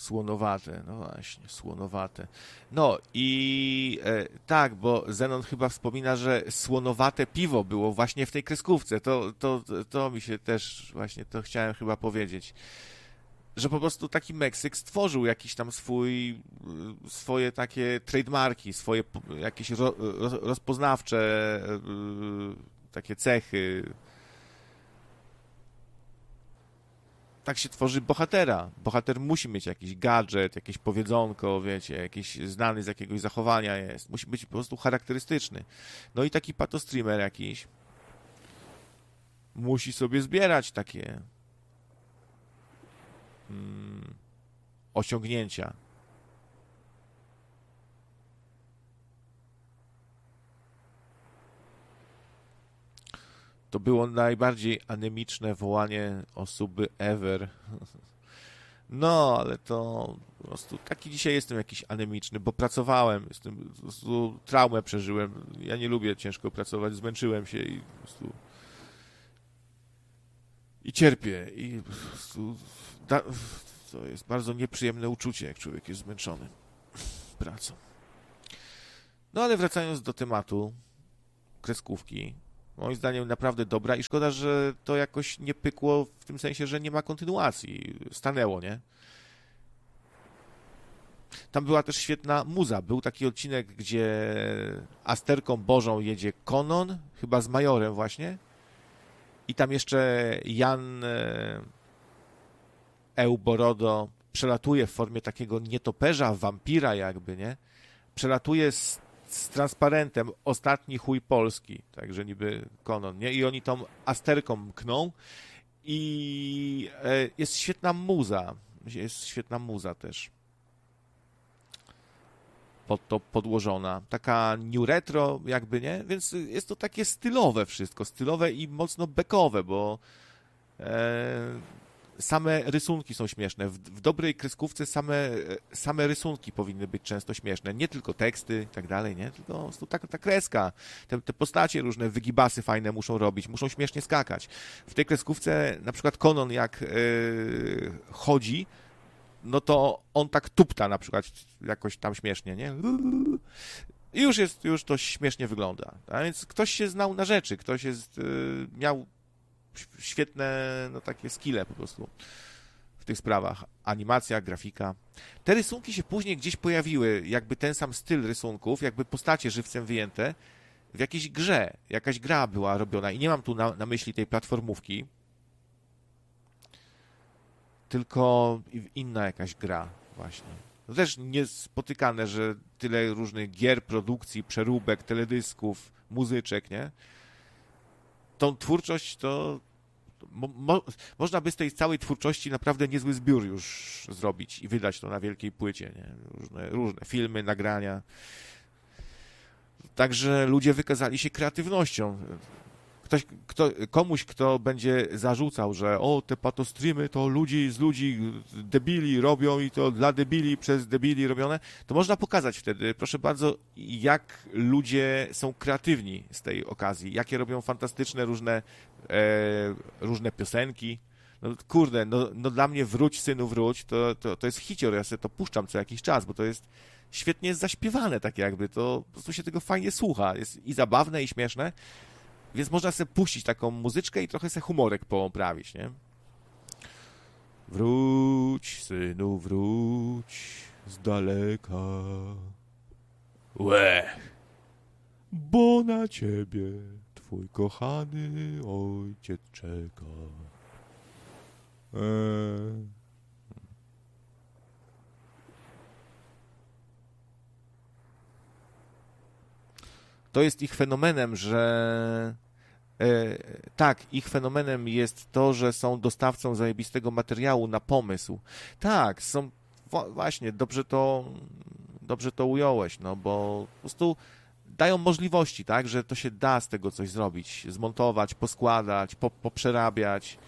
Słonowate, no właśnie, słonowate. No i tak, bo Zenon chyba wspomina, że słonowate piwo było właśnie w tej kreskówce. To mi się też właśnie, to chciałem chyba powiedzieć. Że po prostu taki Meksyk stworzył jakiś tam swoje takie trademarki, swoje jakieś rozpoznawcze takie cechy. Tak się tworzy bohatera. Bohater musi mieć jakiś gadżet, jakieś powiedzonko, wiecie, jakiś znany z jakiegoś zachowania jest. Musi być po prostu charakterystyczny. No i taki patostreamer jakiś musi sobie zbierać takie osiągnięcia. To było najbardziej anemiczne wołanie osoby ever. No, ale to po prostu taki dzisiaj jestem jakiś anemiczny, bo pracowałem, po prostu traumę przeżyłem. Ja nie lubię ciężko pracować, zmęczyłem się i po prostu i cierpię i po prostu to jest bardzo nieprzyjemne uczucie, jak człowiek jest zmęczony pracą. No ale wracając do tematu kreskówki, moim zdaniem naprawdę dobra i szkoda, że to jakoś nie pykło w tym sensie, że nie ma kontynuacji. Stanęło, nie? Tam była też świetna muza. Był taki odcinek, gdzie Asterką Bożą jedzie Konon, chyba z Majorem właśnie. I tam jeszcze Jan Euborodo przelatuje w formie takiego nietoperza, wampira jakby, nie? Przelatuje z transparentem ostatni chuj Polski, także niby Konon, nie? I oni tą Asterką mkną i jest świetna muza też pod to podłożona, taka new retro jakby, nie? Więc jest to takie stylowe wszystko, stylowe i mocno bekowe, bo same rysunki są śmieszne. W dobrej kreskówce same rysunki powinny być często śmieszne. Nie tylko teksty i tak dalej, nie? Tylko po prostu ta kreska. Te postacie różne, wygibasy fajne muszą robić, muszą śmiesznie skakać. W tej kreskówce na przykład Konon jak chodzi, no to on tak tupta na przykład jakoś tam śmiesznie, nie? I już to śmiesznie wygląda. A więc ktoś się znał na rzeczy, ktoś miał świetne, no takie skille po prostu w tych sprawach. Animacja, grafika. Te rysunki się później gdzieś pojawiły, jakby ten sam styl rysunków, jakby postacie żywcem wyjęte w jakiejś grze. Jakaś gra była robiona i nie mam tu na myśli tej platformówki, tylko inna jakaś gra właśnie. To też niespotykane, że tyle różnych gier, produkcji, przeróbek, teledysków, muzyczek, nie? Tą twórczość to można by z tej całej twórczości naprawdę niezły zbiór już zrobić i wydać to na wielkiej płycie, nie? Różne filmy, nagrania. Także ludzie wykazali się kreatywnością. Komuś, kto będzie zarzucał, że te patostreamy to z ludzi debili robią i to dla debili, przez debili robione, to można pokazać wtedy, proszę bardzo, jak ludzie są kreatywni z tej okazji, jakie robią fantastyczne różne piosenki. No kurde, no dla mnie Wróć, synu, wróć, to jest hicior, ja sobie to puszczam co jakiś czas, bo to jest świetnie zaśpiewane tak jakby, to po prostu się tego fajnie słucha, jest i zabawne, i śmieszne. Więc można sobie puścić taką muzyczkę i trochę sobie humorek poprawić, nie? Wróć, synu, wróć z daleka. Bo na ciebie twój kochany ojciec czeka. To jest ich fenomenem, że ich fenomenem jest to, że są dostawcą zajebistego materiału na pomysł. Tak, są właśnie, dobrze to ująłeś, no bo po prostu dają możliwości, tak, że to się da z tego coś zrobić, zmontować, poskładać, poprzerabiać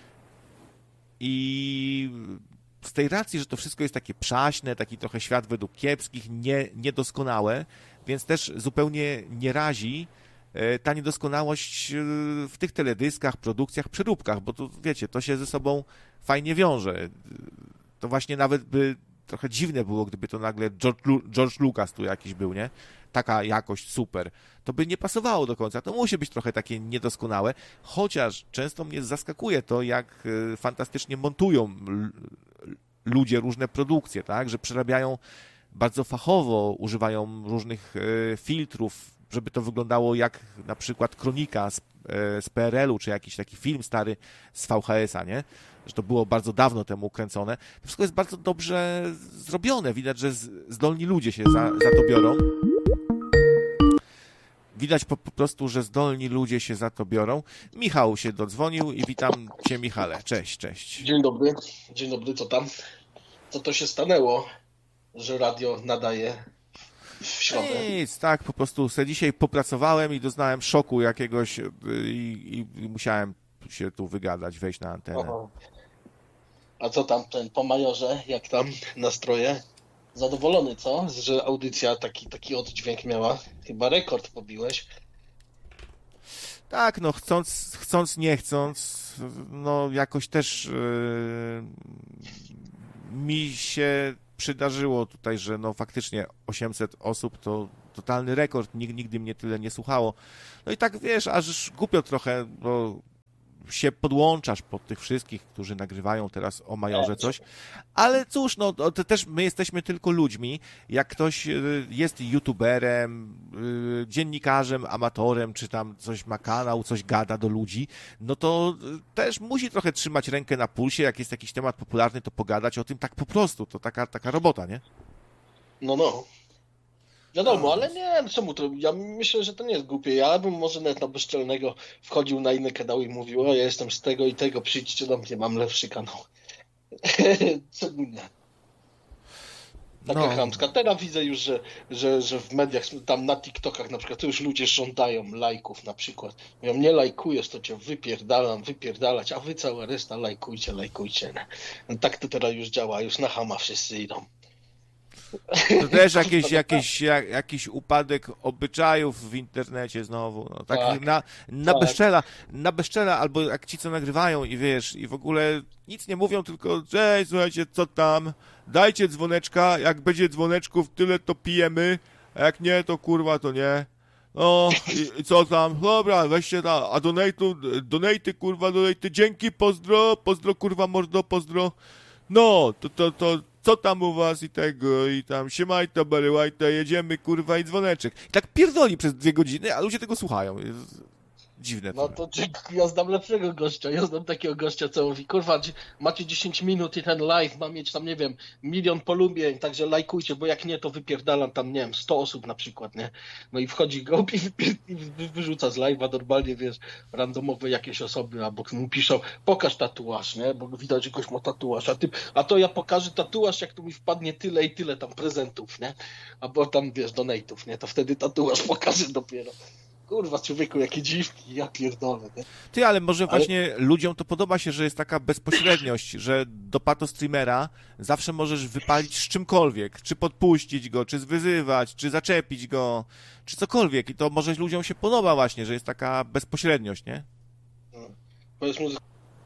i z tej racji, że to wszystko jest takie przaśne, taki trochę świat według kiepskich, niedoskonałe, więc też zupełnie nie razi ta niedoskonałość w tych teledyskach, produkcjach, przeróbkach, bo to wiecie, to się ze sobą fajnie wiąże. To właśnie nawet by trochę dziwne było, gdyby to nagle George Lucas tu jakiś był, nie? Taka jakość super. To by nie pasowało do końca. To musi być trochę takie niedoskonałe, chociaż często mnie zaskakuje to, jak fantastycznie montują ludzie różne produkcje, tak? Że przerabiają bardzo fachowo, używają różnych filtrów, żeby to wyglądało jak na przykład kronika z PRL-u, czy jakiś taki film stary z VHS-a, nie? Że to było bardzo dawno temu kręcone. To wszystko jest bardzo dobrze zrobione. Widać, że zdolni ludzie się za to biorą. Widać po prostu, że zdolni ludzie się za to biorą. Michał się dodzwonił i witam Cię, Michale. Cześć, cześć. Dzień dobry, co tam? Co to się stanęło, że radio nadaje w środę? Nic, tak, po prostu sobie dzisiaj popracowałem i doznałem szoku jakiegoś i musiałem się tu wygadać, wejść na antenę. Aha. A co tam po majorze, jak tam nastroje? Zadowolony, co? Że audycja taki oddźwięk miała? Chyba rekord pobiłeś. Tak, no chcąc, nie chcąc, no jakoś też mi się przydarzyło tutaj, że no faktycznie 800 osób to totalny rekord, nigdy mnie tyle nie słuchało. No i tak wiesz, aż głupio trochę, bo się podłączasz pod tych wszystkich, którzy nagrywają teraz o majorze coś, ale cóż, no to też my jesteśmy tylko ludźmi. Jak ktoś jest youtuberem, dziennikarzem, amatorem, czy tam coś ma kanał, coś gada do ludzi, no to też musi trochę trzymać rękę na pulsie, jak jest jakiś temat popularny, to pogadać o tym tak po prostu, to taka robota, nie? No. Wiadomo, ale nie, czemu to? Ja myślę, że to nie jest głupie. Ja bym może nawet na bezczelnego wchodził na inne kanały i mówił, o ja jestem z tego i tego, przyjdźcie do mnie, mam lepszy kanał. Czemu nie? Taka chamska. Teraz widzę już, że w mediach, tam na TikTokach na przykład, to już ludzie żądają lajków na przykład. Mówią, nie lajkujesz, to cię wypierdalać, a wy cała reszta lajkujcie. Nie? No tak to teraz już działa, już na chama wszyscy idą. To też jakiś upadek obyczajów w internecie znowu. No, tak. Na bezczela, albo jak ci, co nagrywają i wiesz, i w ogóle nic nie mówią, tylko cześć, słuchajcie, co tam, dajcie dzwoneczka, jak będzie dzwoneczków tyle, to pijemy, a jak nie, to kurwa, to nie. No, i co tam? Dobra, weźcie tam, a donaty, kurwa, dzięki, pozdro, kurwa, mordo, pozdro. No, to co tam u was i tego, i tam siemajta, baryłajta, jedziemy, kurwa, i dzwoneczek. I tak pierdoli przez 2 godziny, a ludzie tego słuchają. Jest dziwne. No to ja znam lepszego gościa. Ja znam takiego gościa, co mówi, kurwa, macie 10 minut i ten live ma mieć tam, nie wiem, 1 milion polubień, także lajkujcie, bo jak nie, to wypierdalam tam, nie wiem, 100 osób na przykład, nie? No i wchodzi go i wyrzuca z live'a normalnie, wiesz, randomowe jakieś osoby, albo mu piszą, pokaż tatuaż, nie? Bo widać, że ktoś ma tatuaż, a to ja pokażę tatuaż, jak tu mi wpadnie tyle i tyle tam prezentów, nie? Albo tam, wiesz, donate'ów, nie? To wtedy tatuaż pokażę dopiero. Kurwa, człowieku, jakie dziwki, ja pierdolę, nie? Ty, ale może właśnie ludziom to podoba się, że jest taka bezpośredniość, że do patostreamera zawsze możesz wypalić z czymkolwiek, czy podpuścić go, czy zwyzywać, czy zaczepić go, czy cokolwiek. I to może ludziom się podoba właśnie, że jest taka bezpośredniość, nie? Powiedz mu,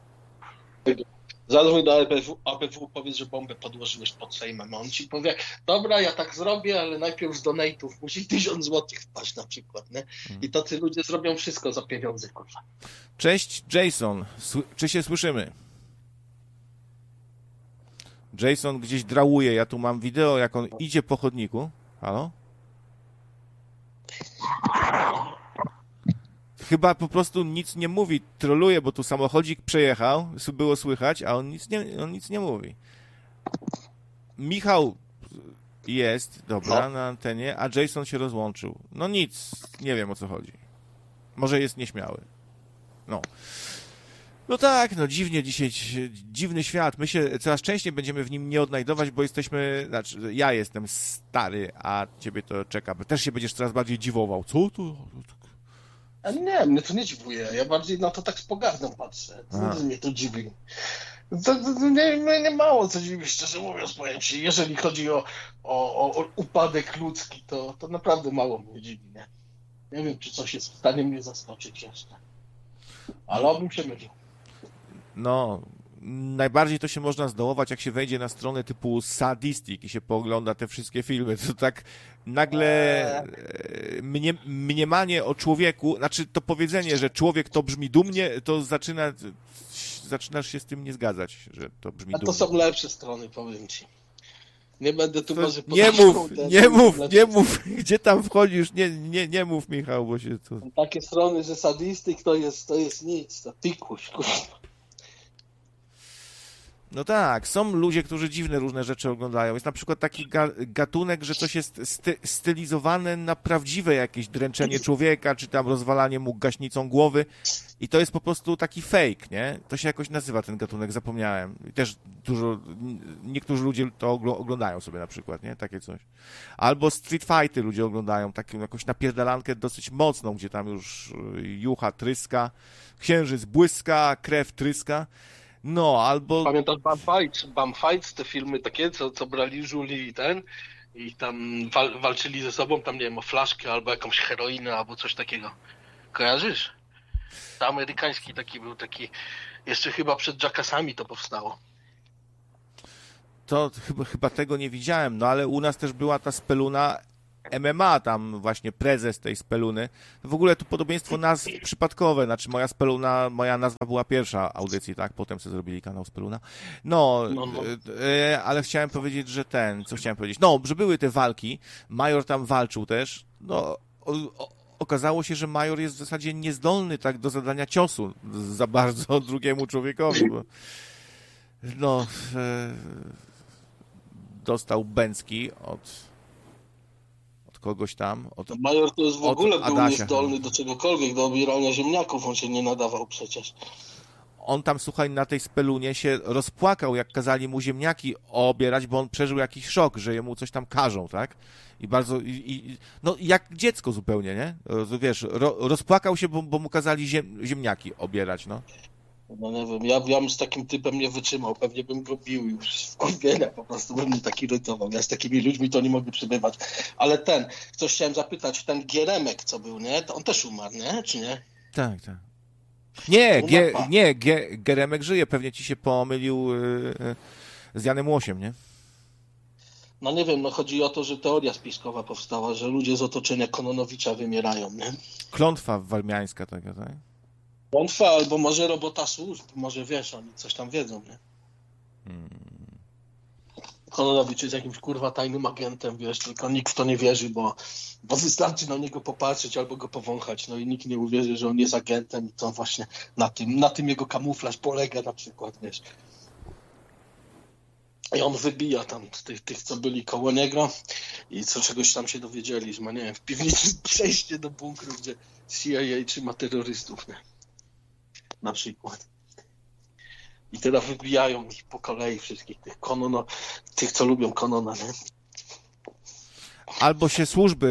zadzwoń do ABW, powiedz, że bombę podłożyłeś pod Sejmem. A on ci powie, dobra, ja tak zrobię, ale najpierw z donate'ów musi 1000 złotych wpaść na przykład, nie? I tacy ludzie zrobią wszystko za pieniądze, kurwa. Cześć, Jason. Czy się słyszymy? Jason gdzieś drałuje. Ja tu mam wideo, jak on idzie po chodniku. Halo? Chyba po prostu nic nie mówi, troluje, bo tu samochodzik przejechał, było słychać, a on nic nie mówi. Michał jest, dobra, na antenie, a Jason się rozłączył. No nic, nie wiem o co chodzi. Może jest nieśmiały. No. No tak, no dziwnie dzisiaj, dziwny świat. My się coraz częściej będziemy w nim nie odnajdować, bo ja jestem stary, a ciebie to czeka. Też się będziesz coraz bardziej dziwował. Co to? A nie, mnie to nie dziwuje. Ja bardziej na to tak z pogardą patrzę. Mnie to dziwi. Nie mało co dziwi, szczerze mówiąc, powiem ci. Jeżeli chodzi o upadek ludzki, to naprawdę mało mnie dziwi. Nie wiem, czy coś jest w stanie mnie zaskoczyć jeszcze. Ale obym się mylił. No, najbardziej to się można zdołować, jak się wejdzie na stronę typu Sadistic i się poogląda te wszystkie filmy. To tak nagle mniemanie o człowieku, znaczy to powiedzenie, że człowiek to brzmi dumnie, to zaczynasz się z tym nie zgadzać, że to brzmi dumnie. A to są lepsze strony, powiem ci. Nie będę tu może nie mów, gdzie tam wchodzisz, nie mów, Michał, bo się to... Takie strony, że Sadistic to jest nic, to pikuś, kurwa. No tak, są ludzie, którzy dziwne różne rzeczy oglądają. Jest na przykład taki gatunek, że coś jest stylizowane na prawdziwe jakieś dręczenie człowieka, czy tam rozwalanie mu gaśnicą głowy i to jest po prostu taki fake, nie? To się jakoś nazywa ten gatunek, zapomniałem. I też niektórzy ludzie to oglądają sobie na przykład, nie? Takie coś. Albo street fighty ludzie oglądają, taką jakąś napierdalankę dosyć mocną, gdzie tam już jucha tryska, księżyc błyska, krew tryska. No, albo... Pamiętasz Bum Fights, te filmy takie, co brali żuli i tam walczyli ze sobą, tam nie wiem, o flaszkę albo jakąś heroinę albo coś takiego. Kojarzysz? To amerykański był taki, jeszcze chyba przed Jackassami to powstało. To chyba tego nie widziałem, no ale u nas też była ta speluna MMA, tam właśnie prezes tej speluny. W ogóle tu podobieństwo nazw przypadkowe, znaczy moja nazwa była pierwsza audycji, tak? Potem sobie zrobili kanał Speluna. No. Ale chciałem powiedzieć, że co chciałem powiedzieć? No, że były te walki, Major tam walczył też, no, okazało się, że Major jest w zasadzie niezdolny tak do zadania ciosu za bardzo drugiemu człowiekowi, bo no, dostał bęcki od kogoś tam. Major to jest w ogóle był niezdolny do czegokolwiek, do obierania ziemniaków, on się nie nadawał przecież. On tam, słuchaj, na tej spelunie się rozpłakał, jak kazali mu ziemniaki obierać, bo on przeżył jakiś szok, że jemu coś tam każą, tak? I bardzo, no jak dziecko zupełnie, nie? Wiesz, rozpłakał się, bo mu kazali ziemniaki obierać, no. No nie wiem, ja bym z takim typem nie wytrzymał, pewnie bym go bił już z wkurwienia, po prostu bym mnie tak irytował. Ja z takimi ludźmi to nie mogę przebywać. Ale coś chciałem zapytać, ten Gieremek, co był, nie? To on też umarł, nie? Czy nie? Tak. Nie, Geremek żyje, pewnie ci się pomylił z Janem Łosiem, nie? No nie wiem, no chodzi o to, że teoria spiskowa powstała, że ludzie z otoczenia Kononowicza wymierają, nie? Klątwa walmiańska taka, tak? Klątwa albo może robota służb, może wiesz, oni coś tam wiedzą, nie? Kononowicz jest jakimś kurwa tajnym agentem, wiesz, tylko nikt w to nie wierzy, bo wystarczy na niego popatrzeć albo go powąchać, no i nikt nie uwierzy, że on jest agentem i to właśnie na tym jego kamuflaż polega na przykład, wiesz. I on wybija tam tych, co byli koło niego i czegoś tam się dowiedzieli, że ma, nie wiem, w piwnicy przejście do bunkru, gdzie CIA trzyma terrorystów, nie? Na przykład. I teraz wybijają ich po kolei wszystkich tych, co lubią Konona, nie? Albo się służby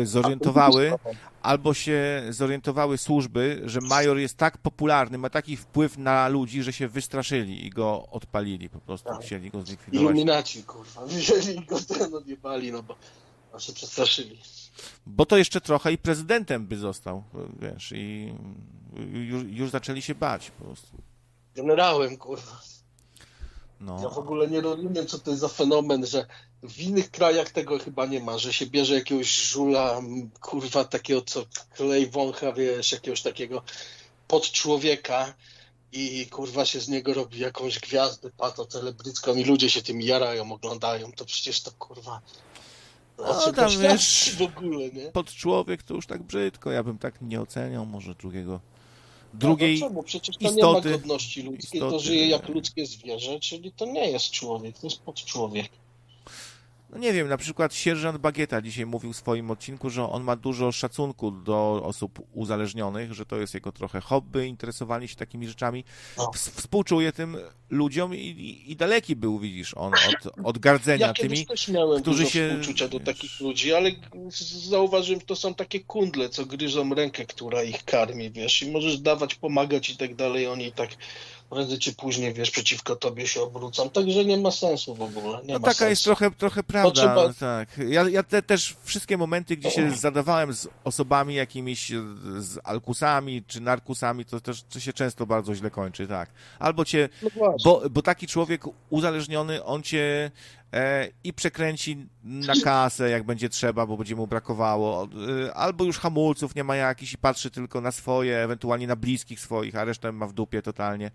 zorientowały służby, że Major jest tak popularny, ma taki wpływ na ludzi, że się wystraszyli i go odpalili, po prostu chcieli go zlikwidować. Iluminaci, kurwa, wzięli go odjebali, no bo się przestraszyli. Bo to jeszcze trochę i prezydentem by został, wiesz, i już zaczęli się bać po prostu. Generałem, kurwa. No. Ja w ogóle nie rozumiem, co to jest za fenomen, że w innych krajach tego chyba nie ma, że się bierze jakiegoś żula, kurwa, takiego, co klej wącha, wiesz, jakiegoś takiego podczłowieka i kurwa się z niego robi jakąś gwiazdę patocelebrycką i ludzie się tym jarają, oglądają, to przecież to kurwa... No tam wiesz, w ogóle, nie? podczłowiek to już tak brzydko, ja bym tak nie oceniał może drugiej no czemu? Przecież to istoty, nie ma godności ludzkiej, to żyje jak ludzkie zwierzę, czyli to nie jest człowiek, to jest podczłowiek. No nie wiem, na przykład sierżant Bagieta dzisiaj mówił w swoim odcinku, że on ma dużo szacunku do osób uzależnionych, że to jest jego trochę hobby, interesowanie się takimi rzeczami. No. Współczuje tym ludziom i daleki był, widzisz, on od gardzenia tymi, też miałem którzy dużo się... współczucia do takich ludzi, ale zauważyłem, że to są takie kundle, co gryzą rękę, która ich karmi, wiesz, i możesz dawać, pomagać i tak dalej, oni tak prędzej czy później, wiesz, przeciwko tobie się obrócą, także nie ma sensu w ogóle, nie No ma taka sensu. jest trochę prawda, trzeba- tak. Ja też wszystkie momenty, gdzie się zadawałem z osobami jakimiś, z alkusami czy narkusami, to się często bardzo źle kończy, tak. Albo cię, No właśnie. bo taki człowiek uzależniony, on cię i przekręci na kasę, jak będzie trzeba, bo będzie mu brakowało, albo już hamulców nie ma jakichś i patrzy tylko na swoje, ewentualnie na bliskich swoich, a resztę ma w dupie totalnie.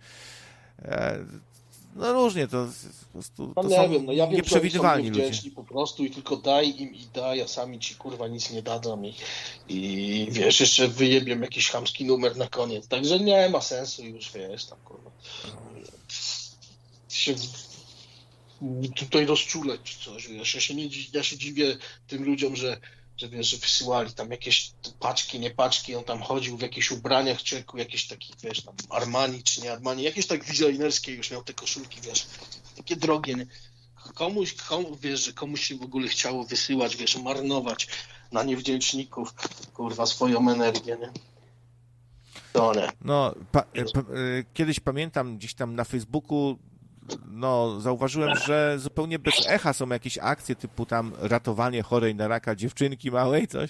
No różnie, to po prostu No to nie są wiem, no ja wiem, że oni są nieprzewidywalni ludzie. niewdzięczni po prostu i tylko daj im i daj, a sami ci kurwa nic nie dadzą i wiesz, jeszcze wyjebią jakiś chamski numer na koniec, także nie ma sensu już, wiesz, tam kurwa się tutaj rozczulać czy coś, wiesz, ja się dziwię tym ludziom, że wiesz, że wysyłali tam jakieś paczki, nie paczki, on tam chodził w jakichś ubraniach czeku, jakieś takich, wiesz, tam Armani czy nie Armani, jakieś tak designerskie już miał te koszulki, wiesz, takie drogie, nie? Wiesz, że komuś się w ogóle chciało wysyłać, wiesz, marnować na niewdzięczników, kurwa, swoją energię, nie? To nie. No, kiedyś pamiętam gdzieś tam na Facebooku, no, zauważyłem, że zupełnie bez echa są jakieś akcje typu tam ratowanie chorej na raka dziewczynki małej, coś.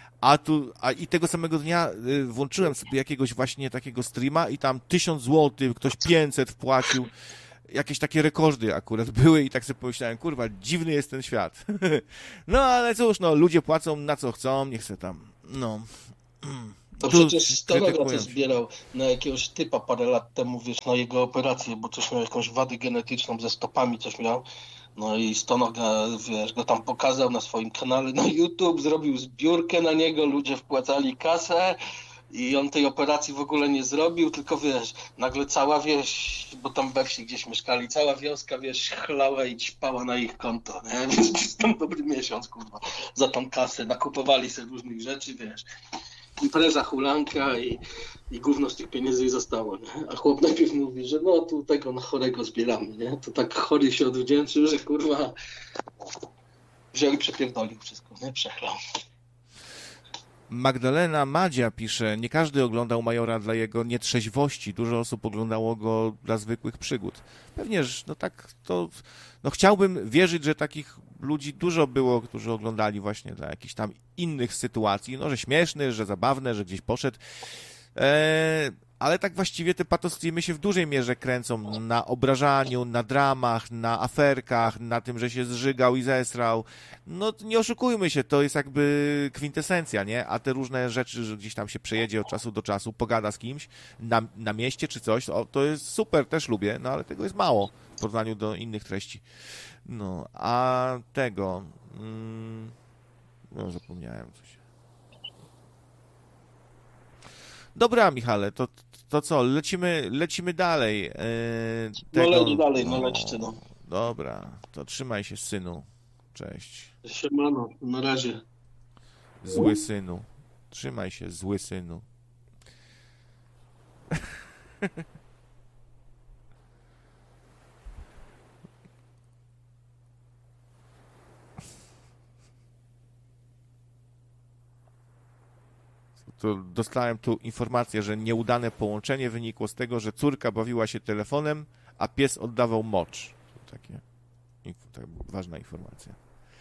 I tego samego dnia włączyłem sobie jakiegoś właśnie takiego streama i tam 1000 złotych, ktoś 500 wpłacił. Jakieś takie rekordy akurat były i tak sobie pomyślałem, kurwa, dziwny jest ten świat. No, ale cóż, no, ludzie płacą na co chcą, niech se tam, no. To Tu przecież Stonoga krytykują to się. zbierał na jakiegoś typa parę lat temu, wiesz, na jego operację, bo coś miał, jakąś wadę genetyczną ze stopami, coś miał. No i Stonoga, wiesz, go tam pokazał na swoim kanale na YouTube, zrobił zbiórkę na niego, ludzie wpłacali kasę i on tej operacji w ogóle nie zrobił, tylko wiesz, nagle cała wieś, bo tam we wsi gdzieś mieszkali, cała wioska, wiesz, chlała i ćpała na ich konto, nie? Więc tam dobry miesiąc, kurwa, za tą kasę, nakupowali sobie różnych rzeczy, wiesz. Impreza, hulanka i gówno z tych pieniędzy zostało, nie? A chłop najpierw mówi, że no tu tego na chorego zbieramy, nie? To tak chory się odwdzięczył, że kurwa wziął i przepierdolił wszystko, nie? Przechlał. Magdalena Madzia pisze, nie każdy oglądał Majora dla jego nietrzeźwości, dużo osób oglądało go dla zwykłych przygód. Pewnie, że no tak to, no chciałbym wierzyć, że takich ludzi dużo było, którzy oglądali właśnie dla jakichś tam innych sytuacji, no że śmieszny, że zabawne, że gdzieś poszedł. Ale tak właściwie te patostreamy się w dużej mierze kręcą na obrażaniu, na dramach, na aferkach, na tym, że się zżygał i zesrał. No nie oszukujmy się, to jest jakby kwintesencja, nie? A te różne rzeczy, że gdzieś tam się przejedzie od czasu do czasu, pogada z kimś na mieście czy coś, to jest super, też lubię, no ale tego jest mało w porównaniu do innych treści. No, a tego... no zapomniałem coś. Dobra, Michale, to co? Lecimy dalej. No leci dalej, no lećcie, no. Dobra, to trzymaj się, synu. Cześć. Siemano, na razie. Zły synu. Trzymaj się, zły synu. To dostałem tu informację, że nieudane połączenie wynikło z tego, że córka bawiła się telefonem, a pies oddawał mocz. To taka ważna informacja.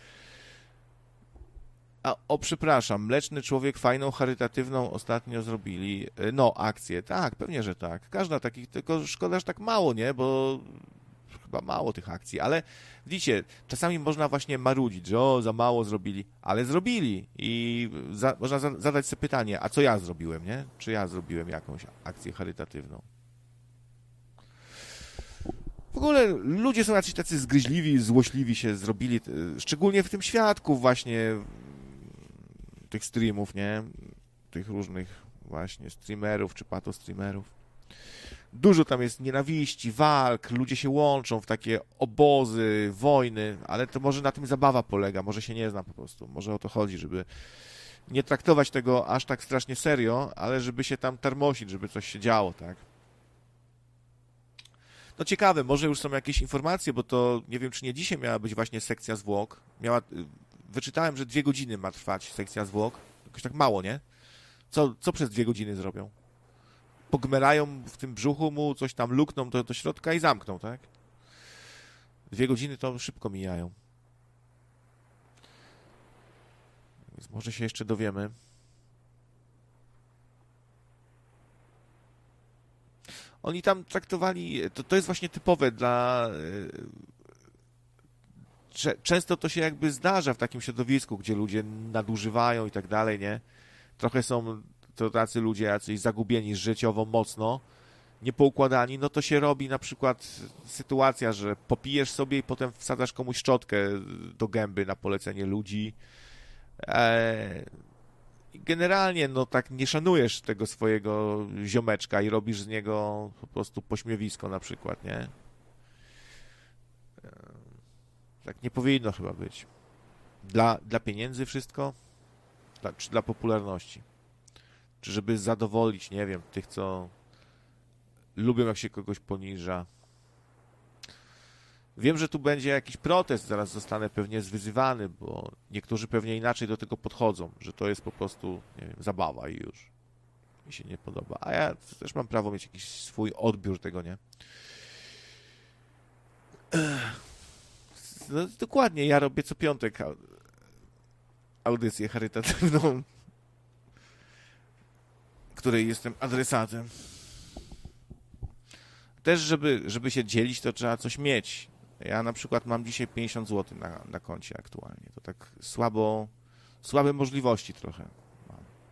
Przepraszam, Mleczny Człowiek fajną, charytatywną ostatnio zrobili, no, akcję. Tak, pewnie, że tak. Każda takich, tylko szkoda, że tak mało, nie? Bo chyba mało tych akcji, ale widzicie, czasami można właśnie marudzić, że za mało zrobili, ale zrobili i można zadać sobie pytanie, a co ja zrobiłem, nie? Czy ja zrobiłem jakąś akcję charytatywną? W ogóle ludzie są jacyś tacy zgryźliwi, złośliwi się zrobili, szczególnie w tym świadku właśnie tych streamów, nie? Tych różnych właśnie streamerów czy patostreamerów. Dużo tam jest nienawiści, walk, ludzie się łączą w takie obozy, wojny, ale to może na tym zabawa polega, może się nie zna po prostu, może o to chodzi, żeby nie traktować tego aż tak strasznie serio, ale żeby się tam tarmosić, żeby coś się działo, tak? No ciekawe, może już są jakieś informacje, bo to nie wiem, czy nie dzisiaj miała być właśnie sekcja zwłok. Wyczytałem, że 2 godziny ma trwać sekcja zwłok. Jakoś tak mało, nie? Co przez 2 godziny zrobią? pogmerają w tym brzuchu mu, coś tam lukną do środka i zamkną, tak? 2 godziny to szybko mijają. Więc może się jeszcze dowiemy. Oni tam traktowali, to jest właśnie typowe dla... Często to się jakby zdarza w takim środowisku, gdzie ludzie nadużywają i tak dalej, nie? Trochę są to tacy ludzie jacyś zagubieni życiowo mocno, niepoukładani, no to się robi na przykład sytuacja, że popijesz sobie i potem wsadzasz komuś szczotkę do gęby na polecenie ludzi. Generalnie, no tak nie szanujesz tego swojego ziomeczka i robisz z niego po prostu pośmiewisko na przykład, nie? Tak nie powinno chyba być. Dla pieniędzy wszystko? Czy dla popularności? Czy żeby zadowolić, nie wiem, tych, co lubią, jak się kogoś poniża? Wiem, że tu będzie jakiś protest, zaraz zostanę pewnie zwyzywany, bo niektórzy pewnie inaczej do tego podchodzą, że to jest po prostu, nie wiem, zabawa i już. Mi się nie podoba. A ja też mam prawo mieć jakiś swój odbiór tego, nie? No, dokładnie, ja robię co piątek audycję charytatywną, której jestem adresatem. Też, żeby się dzielić, to trzeba coś mieć. Ja na przykład mam dzisiaj 50 zł na koncie aktualnie. To tak słabe możliwości trochę.